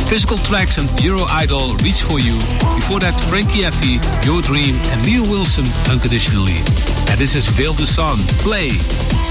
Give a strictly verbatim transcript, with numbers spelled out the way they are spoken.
Physical Tracks and Euro Idol, Reach For You. Before that, Frankie Effie, Your Dream, and Neil Wilson, Unconditionally. And this is Veil the Sun, Play.